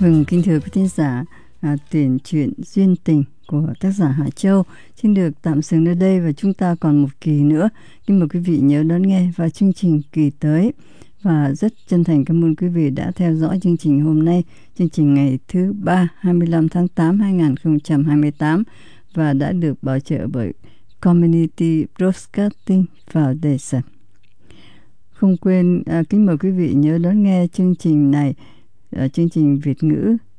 Vâng, kính thưa quý thính giả, tuyển truyện duyên tình của tác giả Hà Châu xin được tạm dừng nơi đây và chúng ta còn một kỳ nữa. Kính mời quý vị nhớ đón nghe vào chương trình kỳ tới. Và rất chân thành cảm ơn quý vị đã theo dõi chương trình hôm nay, chương trình ngày thứ Ba 25 tháng 8 2028 và đã được bảo trợ bởi Community Broadcasting Foundation. Không quên kính mời quý vị nhớ đón nghe chương trình này, chương trình Việt ngữ